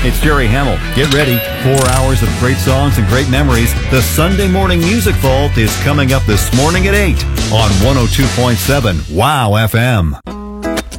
It's Jerry Hamill. Get ready. 4 hours of great songs and great memories. The Sunday Morning Music Vault is coming up this morning at 8 on 102.7 WOW FM.